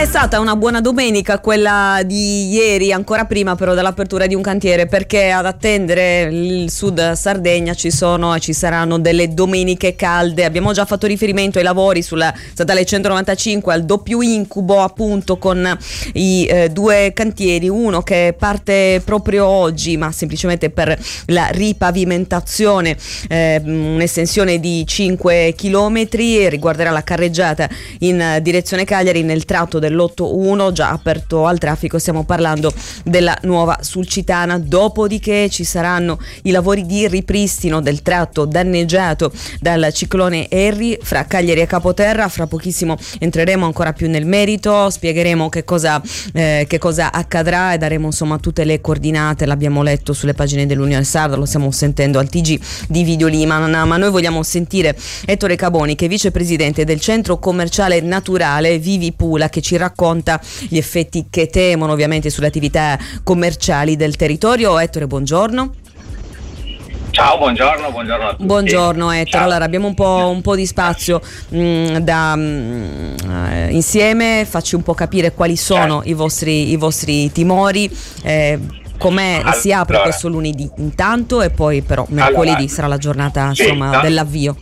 È stata una buona domenica quella di ieri, ancora prima però dell'apertura di un cantiere, perché ad attendere il Sud Sardegna ci saranno delle domeniche calde. Abbiamo già fatto riferimento ai lavori sulla statale 195, al doppio incubo appunto con i due cantieri, uno che parte proprio oggi ma semplicemente per la ripavimentazione, un'estensione di 5 chilometri, riguarderà la carreggiata in direzione Cagliari nel tratto dell'8-1, già aperto al traffico. Stiamo parlando della nuova Sulcitana. Dopodiché ci saranno i lavori di ripristino del tratto danneggiato dal ciclone Harry fra Cagliari e Capoterra. Fra pochissimo entreremo ancora più nel merito, spiegheremo che cosa accadrà e daremo insomma tutte le coordinate. L'abbiamo letto sulle pagine dell'Unione Sarda, lo stiamo sentendo al TG di Video Lima, ma noi vogliamo sentire Ettore Caboni, che è vicepresidente del centro commerciale naturale Vivi Pula, che ci racconta gli effetti che temono ovviamente sulle attività commerciali del territorio. Ettore, buongiorno. Ciao, buongiorno a tutti. Buongiorno Ettore. Ciao. Allora abbiamo un po' di spazio insieme, facci un po' capire quali sono i vostri timori. Com'è si apre questo lunedì intanto, e poi però mercoledì sarà la giornata dell'avvio.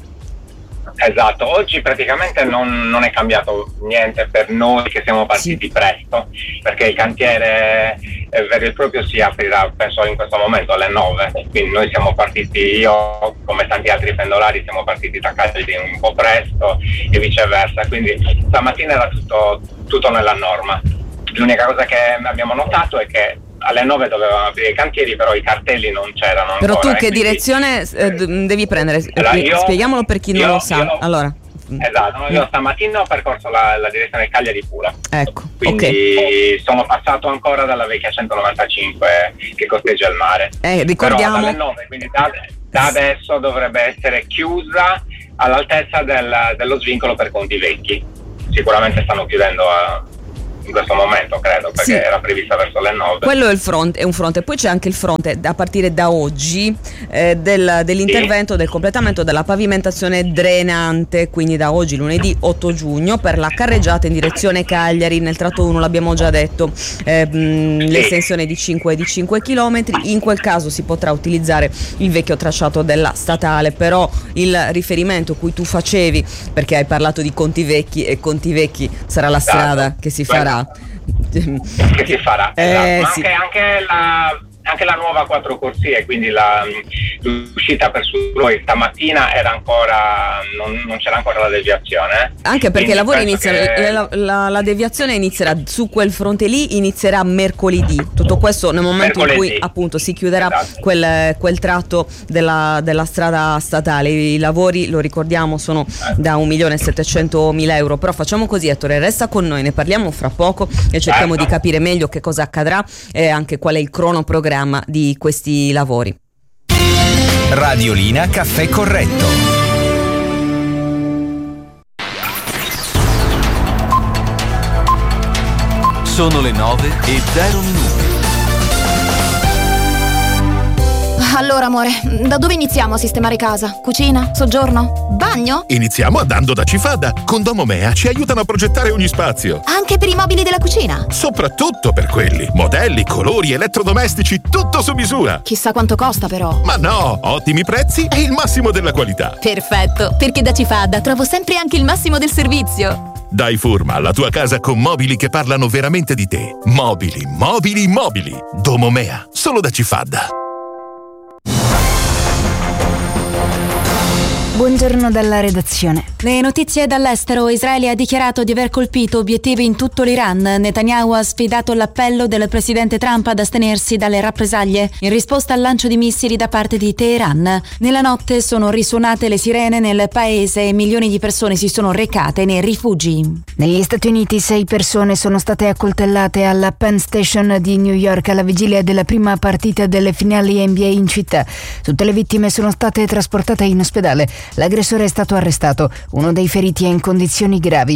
Esatto, oggi praticamente non è cambiato niente per noi che siamo partiti presto, perché il cantiere vero e proprio si aprirà penso in questo momento alle 9, quindi noi siamo partiti, io come tanti altri pendolari siamo partiti da Cagliari un po' presto e viceversa, quindi stamattina era tutto nella norma. L'unica cosa che abbiamo notato è che alle 9 dovevano aprire i cantieri, però i cartelli non c'erano però ancora. Tu che direzione devi prendere? Allora, spieghiamolo per chi non lo sa. Esatto, io stamattina ho percorso la direzione Cagliari-Pula. Ecco, quindi sono passato ancora dalla vecchia 195 che costeggia il mare. Ricordiamo. Però dalle 9, quindi da adesso dovrebbe essere chiusa all'altezza dello svincolo per Conti Vecchi. Sicuramente stanno chiudendo in questo momento, credo, perché era prevista verso le 9. Quello è un fronte, poi c'è anche il fronte a partire da oggi dell'intervento del completamento della pavimentazione drenante, quindi da oggi lunedì 8 giugno per la carreggiata in direzione Cagliari nel tratto 1, l'abbiamo già detto, l'estensione di 5 chilometri. In quel caso si potrà utilizzare il vecchio tracciato della statale, però il riferimento cui tu facevi, perché hai parlato di Conti Vecchi, e Conti Vecchi sarà la strada che si farà. Che si farà, esatto. Ma anche la nuova 4 corsie, quindi l'uscita per noi stamattina era ancora non c'era ancora la deviazione. Anche perché i lavori iniziano, la deviazione inizierà su quel fronte lì, inizierà mercoledì. Tutto questo nel momento in cui appunto si chiuderà, esatto, quel tratto della strada statale. I lavori, lo ricordiamo, sono da 1.700.000 euro. Però facciamo così, Ettore, resta con noi, ne parliamo fra poco e cerchiamo di capire meglio che cosa accadrà e anche qual è il cronoprogramma di questi lavori. Radiolina Caffè Corretto. Sono le 9:0. Allora, amore, da dove iniziamo a sistemare casa? Cucina? Soggiorno? Bagno? Iniziamo andando da Cifada. Con Domomea ci aiutano a progettare ogni spazio. Anche per i mobili della cucina? Soprattutto per quelli. Modelli, colori, elettrodomestici, tutto su misura. Chissà quanto costa però. Ma no, ottimi prezzi e il massimo della qualità. Perfetto, perché da Cifada trovo sempre anche il massimo del servizio. Dai forma alla tua casa con mobili che parlano veramente di te. Mobili. Domomea, solo da Cifada. Buongiorno dalla redazione. Le notizie dall'estero. Israele ha dichiarato di aver colpito obiettivi in tutto l'Iran. Netanyahu ha sfidato l'appello del presidente Trump ad astenersi dalle rappresaglie in risposta al lancio di missili da parte di Teheran. Nella notte sono risuonate le sirene nel paese e milioni di persone si sono recate nei rifugi. Negli Stati Uniti 6 persone sono state accoltellate alla Penn Station di New York alla vigilia della prima partita delle finali NBA in città. Tutte le vittime sono state trasportate in ospedale. L'aggressore è stato arrestato. Uno dei feriti è in condizioni gravi.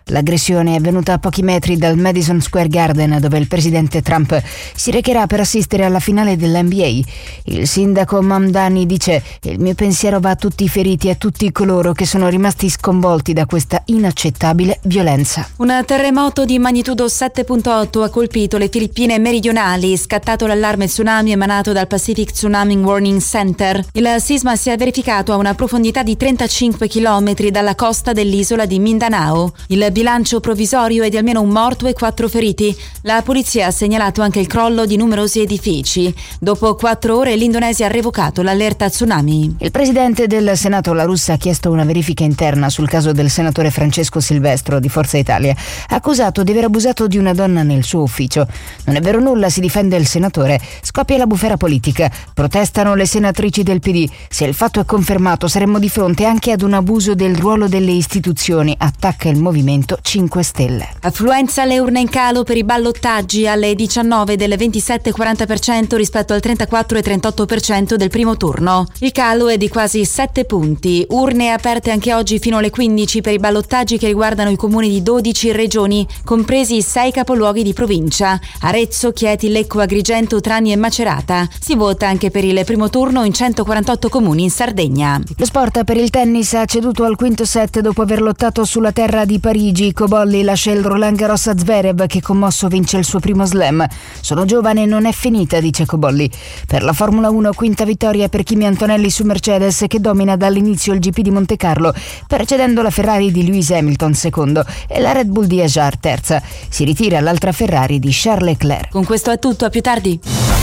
L'aggressione è avvenuta a pochi metri dal Madison Square Garden, dove il presidente Trump si recherà per assistere alla finale dell'NBA. Il sindaco Mamdani dice: il mio pensiero va a tutti i feriti e a tutti coloro che sono rimasti sconvolti da questa inaccettabile violenza. Un terremoto di magnitudo 7.8 ha colpito le Filippine meridionali, scattato l'allarme tsunami emanato dal Pacific Tsunami Warning Center. Il sisma si è verificato a una profondità di 35 km dalla costa dell'isola di Mindanao. Il bilancio provvisorio è di almeno un morto e 4 feriti. La polizia ha segnalato anche il crollo di numerosi edifici. Dopo 4 ore l'Indonesia ha revocato l'allerta tsunami. Il presidente del Senato La Russa ha chiesto una verifica interna sul caso del senatore Francesco Silvestro di Forza Italia, accusato di aver abusato di una donna nel suo ufficio. Non è vero nulla, si difende il senatore. Scoppia la bufera politica. Protestano le senatrici del PD. Se il fatto è confermato saremmo di fronte anche ad un abuso del ruolo delle istituzioni, attacca il Movimento 5 Stelle. Affluenza alle urne in calo per i ballottaggi alle 19 del 27,40% rispetto al 34,38% del primo turno. Il calo è di quasi 7 punti. Urne aperte anche oggi fino alle 15 per i ballottaggi che riguardano i comuni di 12 regioni, compresi i 6 capoluoghi di provincia: Arezzo, Chieti, Lecco, Agrigento, Trani e Macerata. Si vota anche per il primo turno in 148 comuni in Sardegna. Lo sport per il tennis ha ceduto al quinto set dopo aver lottato sulla terra di Parigi. Cobolli lascia il Roland Garros a Zverev, che commosso vince il suo primo slam. Sono giovane, non è finita, dice Cobolli. Per la Formula 1, quinta vittoria per Kimi Antonelli su Mercedes, che domina dall'inizio il GP di Montecarlo, precedendo la Ferrari di Lewis Hamilton secondo e la Red Bull di Ajar terza. Si ritira l'altra Ferrari di Charles Leclerc. Con questo è tutto, a più tardi.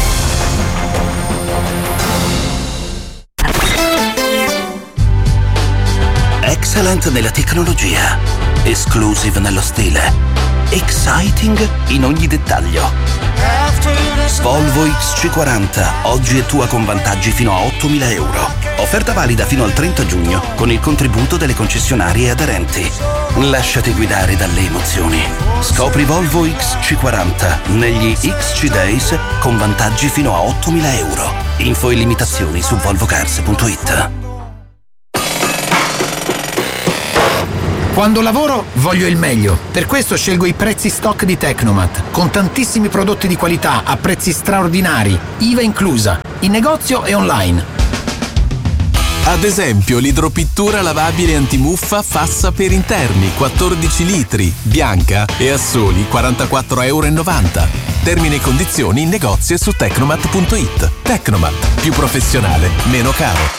Excellent nella tecnologia, exclusive nello stile, exciting in ogni dettaglio. Volvo XC40 oggi è tua con vantaggi fino a 8.000 euro. Offerta valida fino al 30 giugno con il contributo delle concessionarie aderenti. Lasciati guidare dalle emozioni. Scopri Volvo XC40 negli XC Days con vantaggi fino a 8.000 euro. Info e limitazioni su volvocars.it. Quando lavoro voglio il meglio, per questo scelgo i prezzi stock di Tecnomat, con tantissimi prodotti di qualità a prezzi straordinari, IVA inclusa, in negozio e online. Ad esempio l'idropittura lavabile antimuffa Fassa per interni 14 litri, bianca e a soli 44,90 €. Termini e condizioni in negozio e su tecnomat.it. Tecnomat, più professionale, meno caro.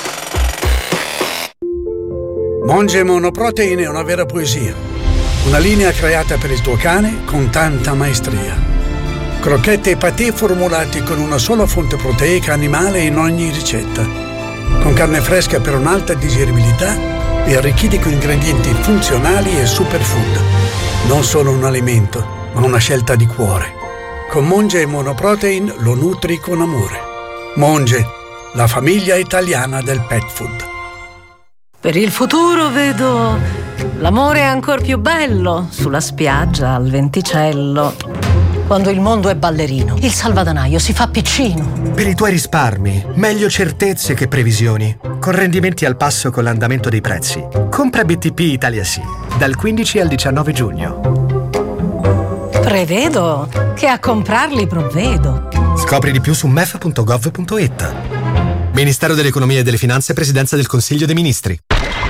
Monge Monoprotein è una vera poesia. Una linea creata per il tuo cane con tanta maestria. Crocchette e patè formulati con una sola fonte proteica animale in ogni ricetta. Con carne fresca per un'alta digeribilità e arricchiti con ingredienti funzionali e superfood. Non solo un alimento, ma una scelta di cuore. Con Monge Monoprotein lo nutri con amore. Monge, la famiglia italiana del pet food. Per il futuro vedo l'amore ancor più bello sulla spiaggia al venticello. Quando il mondo è ballerino, il salvadanaio si fa piccino. Per i tuoi risparmi, meglio certezze che previsioni. Con rendimenti al passo con l'andamento dei prezzi. Compra BTP Italia Sì, dal 15 al 19 giugno. Prevedo che a comprarli provvedo. Scopri di più su mef.gov.it. Ministero dell'Economia e delle Finanze, Presidenza del Consiglio dei Ministri.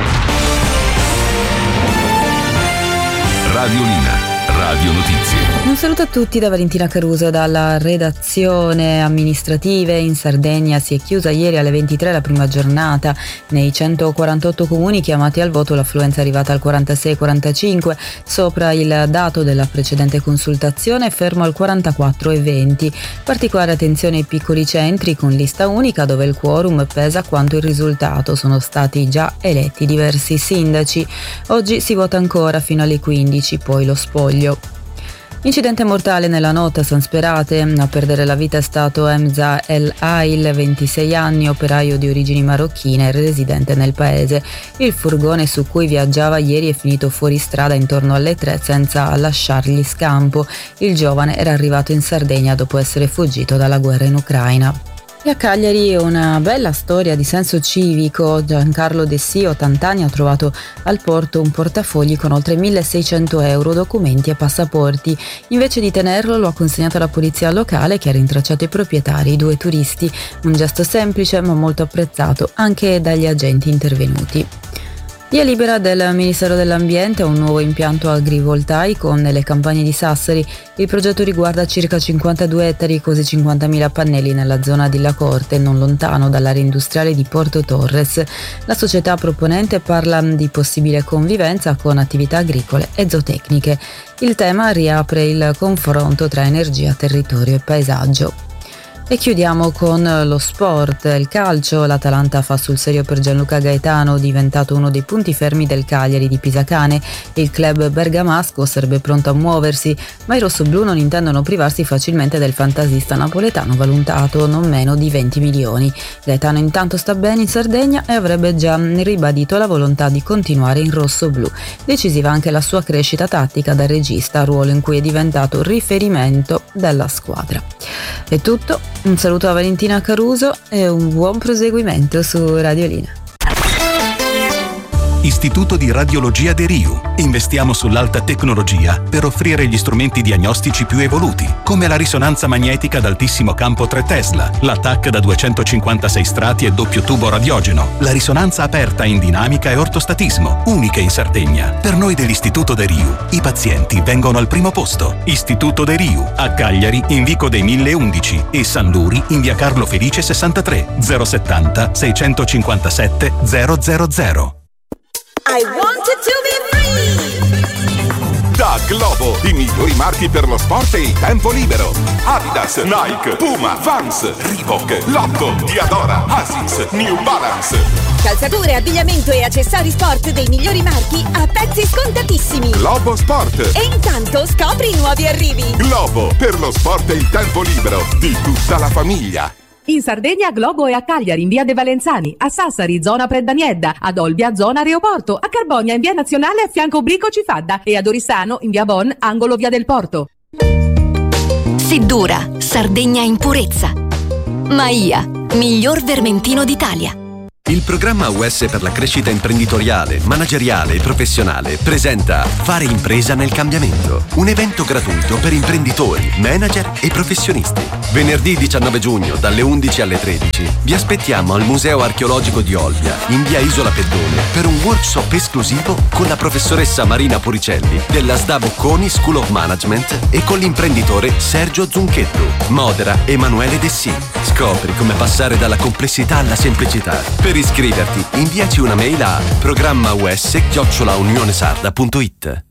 Radiolina, Radio Notizie. Un saluto a tutti da Valentina Caruso. Dalla redazione amministrative. In Sardegna si è chiusa ieri alle 23 la prima giornata. Nei 148 comuni chiamati al voto l'affluenza è arrivata al 46,45, sopra il dato della precedente consultazione, fermo al 44,20. Particolare attenzione ai piccoli centri con lista unica, dove il quorum pesa quanto il risultato. Sono stati già eletti diversi sindaci. Oggi si vota ancora fino alle 15, poi lo spoglio. Incidente mortale nella notte a San Sperate. A perdere la vita è stato Emza El Ail, 26 anni, operaio di origini marocchine, residente nel paese. Il furgone su cui viaggiava ieri è finito fuori strada intorno alle 3 senza lasciargli scampo. Il giovane era arrivato in Sardegna dopo essere fuggito dalla guerra in Ucraina. E a Cagliari una bella storia di senso civico. Giancarlo Dessì, 80 anni, ha trovato al porto un portafogli con oltre 1.600 euro, documenti e passaporti. Invece di tenerlo lo ha consegnato alla polizia locale, che ha rintracciato i proprietari, i 2 turisti. Un gesto semplice ma molto apprezzato anche dagli agenti intervenuti. Via libera del Ministero dell'Ambiente a un nuovo impianto agrivoltaico nelle campagne di Sassari. Il progetto riguarda circa 52 ettari, quasi 50.000 pannelli nella zona di La Corte, non lontano dall'area industriale di Porto Torres. La società proponente parla di possibile convivenza con attività agricole e zootecniche. Il tema riapre il confronto tra energia, territorio e paesaggio. E chiudiamo con lo sport, il calcio. L'Atalanta fa sul serio per Gianluca Gaetano, diventato uno dei punti fermi del Cagliari di Pisacane. Il club bergamasco sarebbe pronto a muoversi, ma i rossoblù non intendono privarsi facilmente del fantasista napoletano, valutato non meno di 20 milioni. Gaetano intanto sta bene in Sardegna e avrebbe già ribadito la volontà di continuare in rossoblù. Decisiva anche la sua crescita tattica da regista, ruolo in cui è diventato riferimento della squadra. È tutto. Un saluto a Valentina Caruso e un buon proseguimento su Radiolina. Istituto di Radiologia De Riu. Investiamo sull'alta tecnologia per offrire gli strumenti diagnostici più evoluti, come la risonanza magnetica ad altissimo campo 3 Tesla, la TAC da 256 strati e doppio tubo radiogeno, la risonanza aperta in dinamica e ortostatismo, uniche in Sardegna. Per noi dell'Istituto De Riu, i pazienti vengono al primo posto. Istituto De Riu, a Cagliari in Vico dei 1011 e San Luri in via Carlo Felice 63 070 657 000. I wanted to be free! Da Globo, i migliori marchi per lo sport e il tempo libero. Adidas, Nike, Puma, Vans, Reebok, Lotto, Diadora, Asics, New Balance. Calzature, abbigliamento e accessori sport dei migliori marchi a prezzi scontatissimi. Globo Sport. E intanto scopri i nuovi arrivi. Globo, per lo sport e il tempo libero di tutta la famiglia. In Sardegna Globo è a Cagliari in via De Valenzani, a Sassari zona Predaniedda, ad Olbia zona Aeroporto, a Carbogna in via Nazionale a fianco Brico Cifadda e ad Oristano in via Bon angolo via del Porto. Siddura, Sardegna in purezza. Maia, miglior vermentino d'Italia. Il programma US per la crescita imprenditoriale, manageriale e professionale presenta Fare impresa nel cambiamento, un evento gratuito per imprenditori, manager e professionisti. Venerdì 19 giugno dalle 11 alle 13 vi aspettiamo al Museo Archeologico di Olbia, in via Isola Peddone, per un workshop esclusivo con la professoressa Marina Puricelli della SDA Bocconi School of Management e con l'imprenditore Sergio Zunchetto. Modera Emanuele Dessì. Scopri come passare dalla complessità alla semplicità. Per iscriverti, inviaci una mail a programmaus@unionesarda.it.